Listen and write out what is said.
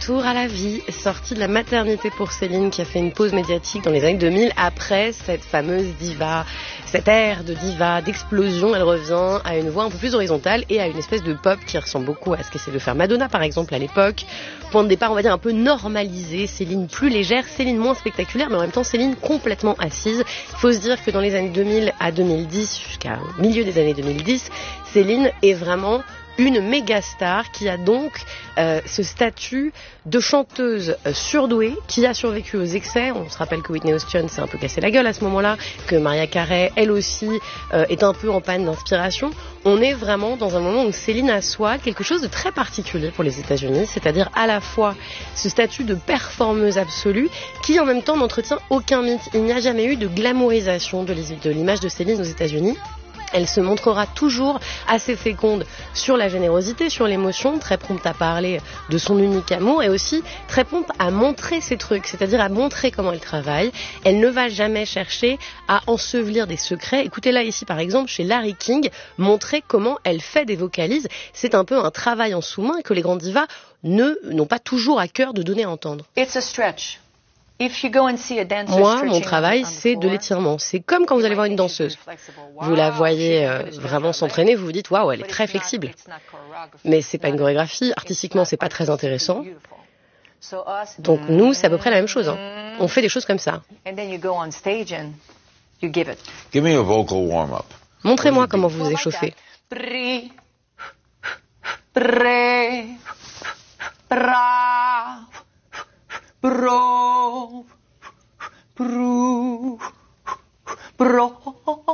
retour à la vie, sortie de la maternité pour Céline qui a fait une pause médiatique dans les années 2000 après cette fameuse diva, cette ère de diva, d'explosion. Elle revient à une voix un peu plus horizontale et à une espèce de pop qui ressemble beaucoup à ce qu'essayait de faire Madonna par exemple à l'époque. Point de départ on va dire un peu normalisé, Céline plus légère, Céline moins spectaculaire mais en même temps Céline complètement assise. Il faut se dire que dans les années 2000 à 2010, jusqu'à milieu des années 2010, Céline est vraiment une méga star qui a donc ce statut de chanteuse surdouée qui a survécu aux excès. On se rappelle que Whitney Houston s'est un peu cassé la gueule à ce moment-là, que Mariah Carey, elle aussi, est un peu en panne d'inspiration. On est vraiment dans un moment où Céline assoit quelque chose de très particulier pour les États-Unis, c'est-à-dire à la fois ce statut de performeuse absolue qui en même temps n'entretient aucun mythe. Il n'y a jamais eu de glamourisation de l'image de Céline aux États-Unis. Elle se montrera toujours assez féconde sur la générosité, sur l'émotion, très prompte à parler de son unique amour et aussi très prompte à montrer ses trucs, c'est-à-dire à montrer comment elle travaille. Elle ne va jamais chercher à ensevelir des secrets. Écoutez-la ici par exemple chez Larry King, montrer comment elle fait des vocalises. C'est un peu un travail en sous-main que les grandes divas n'ont pas toujours à cœur de donner à entendre. It's a stretch. Moi, mon travail, c'est de l'étirement. C'est comme quand vous allez voir une danseuse. Vous la voyez vraiment s'entraîner, vous vous dites « Waouh, elle est très flexible ». Mais c'est pas une chorégraphie, artistiquement, c'est pas très intéressant. Donc nous, c'est à peu près la même chose. Hein. On fait des choses comme ça. Montrez-moi comment vous vous échauffez. Bro, bro, bro.